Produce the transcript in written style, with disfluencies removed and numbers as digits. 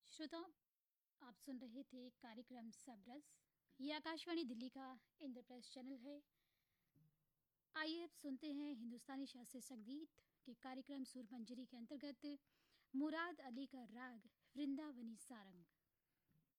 श्रोताओं, आप सुन रहे थे कार्यक्रम सबरस। ये आकाशवाणी दिल्ली का इंद्रप्रस्थ चैनल है। आइए अब सुनते हैं हिंदुस्तानी शास्त्रीय संगीत के कार्यक्रम सुरमंजरी के अंतर्गत मुराद अली का राग वृंदावनी सारंग।